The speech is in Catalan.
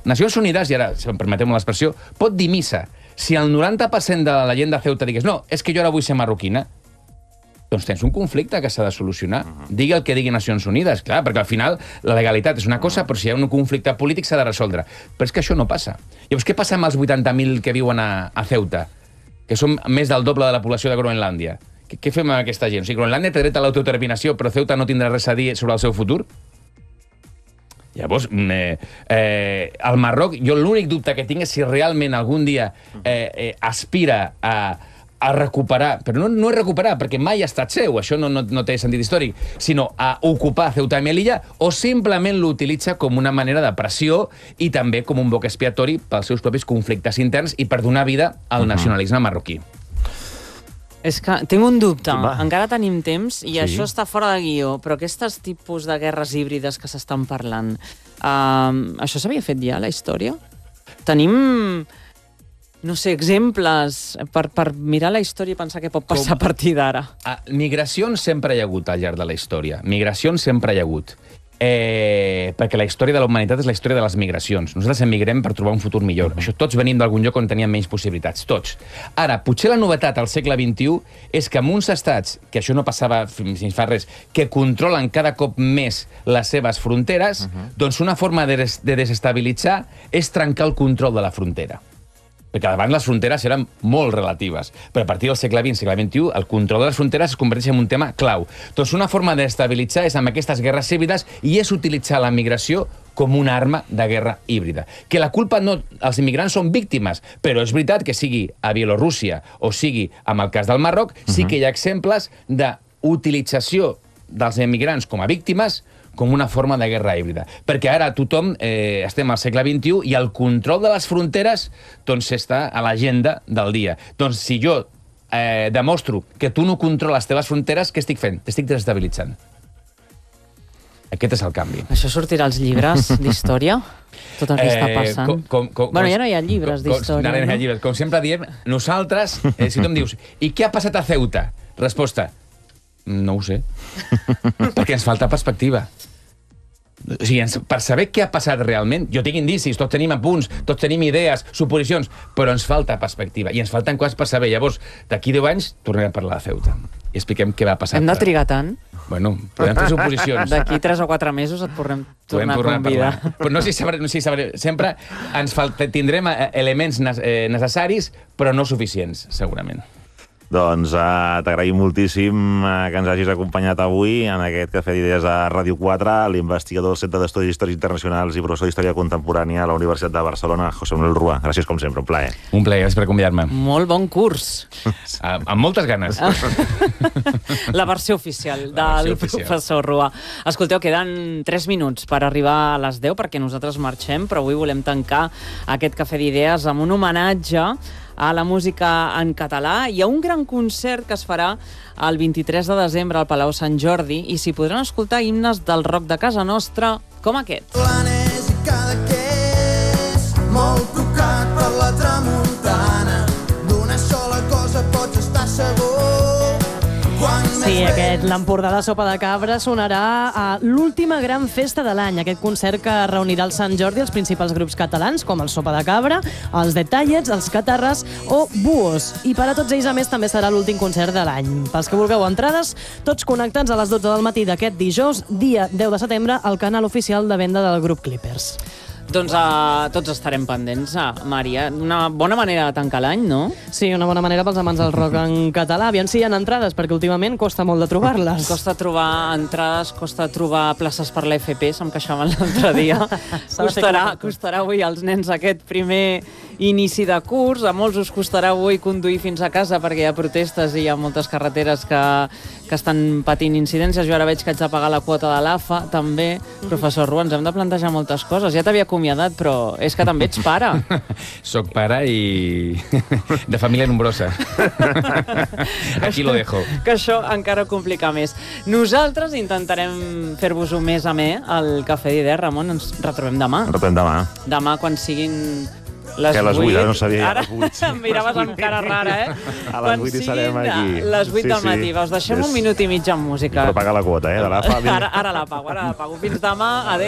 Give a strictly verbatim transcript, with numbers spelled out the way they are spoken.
Nacions Unides, i ara, si em permeteu l'expressió, pot dir missa. Si el noranta per cent de la gent de Ceuta digués no, és que jo ara vull ser marroquina, doncs tens un conflicte que s'ha de solucionar. Uh-huh. Digui el que digui Nacions Unides, clar, perquè al final la legalitat és una cosa, però si hi ha un conflicte polític s'ha de resoldre. Però és que això no passa. Llavors, què passa amb els vuitanta mil que viuen a, a Ceuta? Que són més del doble de la població de Groenlàndia. Què, què fem amb aquesta gent? O sigui, Groenlàndia té dret a l'autodeterminació, però Ceuta no tindrà res a dir sobre el seu futur? Llavors, eh, eh, el Marroc, jo l'únic dubte que tinc és si realment algun dia eh, eh, aspira a a recuperar, però no, no és recuperar, perquè mai ha estat seu, això no, no, no té sentit històric, sinó a ocupar Ceuta i Melilla, o simplement l'utilitza com una manera de pressió i també com un boc expiatori pels seus propis conflictes interns i per donar vida al nacionalisme marroquí. És que tinc un dubte. Va. Encara tenim temps i Sí. això està fora de guió, però aquests tipus de guerres híbrides que s'estan parlant, uh, això s'havia fet ja a la història? Tenim, no sé, exemples per, per mirar la història i pensar què pot passar Com? a partir d'ara. Ah, migracions sempre hi ha hagut al llarg de la història. Migracions sempre hi ha hagut. Eh, perquè la història de la humanitat és la història de les migracions. Nosaltres emigrem per trobar un futur millor. Uh-huh. Això tots venim d'algun lloc on teníem menys possibilitats, tots. Ara, potser la novetat al segle vint-i-u és que en uns estats, que això no passava fins fa res, que controlen cada cop més les seves fronteres, uh-huh. doncs una forma de, des de desestabilitzar és trencar el control de la frontera. Perquè abans les fronteres eren molt relatives, però a partir del segle vint, segle vint-i-u, el control de les fronteres es converteix en un tema clau. Doncs una forma d'estabilitzar és amb aquestes guerres híbrides i és utilitzar la migració com una arma de guerra híbrida. Que la culpa no... Els immigrants són víctimes, però és veritat que sigui a Bielorússia o sigui amb el cas del Marroc, uh-huh. sí que hi ha exemples d'utilització dels immigrants com a víctimes com una forma de guerra híbrida. Perquè ara tothom eh, estem al segle vint-i-u i el control de les fronteres doncs està a l'agenda del dia. Doncs si jo eh, demostro que tu no controles les teves fronteres, què estic fent? T'estic desestabilitzant. Aquest és el canvi. Això sortirà als llibres d'història? Tot el que eh, està passant? Com, com, com, bueno, ja no hi ha llibres d'història. No, no, no? Llibres. Com sempre diem, nosaltres, eh, si tu em dius, i què ha passat a Ceuta? Resposta, no ho sé. Perquè ens falta perspectiva. O sigui, per saber què ha passat realment, jo tinc indicis, tots tenim apunts, tots tenim idees, suposicions, però ens falta perspectiva i ens falten coses per saber. Llavors, d'aquí deu anys tornarem a parlar de Ceuta i expliquem què va passar. Hem de trigar tant? Bueno, podem fer suposicions. D'aquí tres o quatre mesos et podrem tornar, tornar a convidar. A però no sé si sabré, no sé si sabré. Sempre ens falta, tindrem elements necessaris, però no suficients, segurament. Doncs uh, t'agraïm moltíssim uh, que ens hagis acompanyat avui en aquest Cafè d'Idees a Ràdio quatre, l'investigador del Centre d'Estudis Històrics Internacionals i professor d'Història Contemporània a la Universitat de Barcelona, José Manuel Rua. Gràcies com sempre, un plaer. Un plaer, gràcies per convidar-me. Molt bon curs. uh, amb moltes ganes. La versió oficial del versió oficial. Professor Rua. Escolteu, queden tres minuts per arribar a les deu perquè nosaltres marxem, però avui volem tancar aquest Cafè d'Idees amb un homenatge a la música en català i a un gran concert que es farà el vint-i-tres de desembre al Palau Sant Jordi i s'hi podran escoltar himnes del rock de casa nostra com aquest. Planes i Cadaqués, molt tocat per la tramuntana, d'una sola cosa pots estar segur. Sí, aquest l'Empordà de Sopa de Cabra sonarà a l'última gran festa de l'any, aquest concert que reunirà al Sant Jordi els principals grups catalans, com el Sopa de Cabra, els Detallets, els Catarres o Buos. I per a tots ells, a més, també serà l'últim concert de l'any. Pels que vulgueu entrades, tots connectats a les dotze del matí d'aquest dijous, dia deu de setembre, al canal oficial de venda del grup Clippers. Doncs uh, tots estarem pendents, uh, Maria. Una bona manera de tancar l'any, no? Sí, una bona manera pels amants del rock en català. Aviam si hi ha entrades, perquè últimament costa molt de trobar-les. Costa trobar entrades, costa trobar places per l'F P, se'm queixaven l'altre dia. costarà, costarà avui als nens aquest primer inici de curs. A molts us costarà avui conduir fins a casa perquè hi ha protestes i hi ha moltes carreteres que, que estan patint incidències. Jo ara veig que haig de pagar la quota de l'A F A, també. Mm-hmm. Professor Rua, ens hem de plantejar moltes coses. Ja t'havia acomiadat, però és que també ets pare. Soc pare i de família nombrosa. Aquí lo dejo. Que això encara ho complica més. Nosaltres intentarem fer-vos-ho més amè al Cafè d'Idees. Ramon, ens retrobem demà. Ens retrobem demà. Demà, quan siguin les que a les vuit, no sabia. Ara em miraves amb cara rara, eh? A les vuit hi serem aquí. Les vuit sí, del matí. Sí. Us deixem un minut i mig amb música. Però paga la quota, eh? De l'A F A. Ara, ara la pago, ara la pago. Fins demà. Adéu.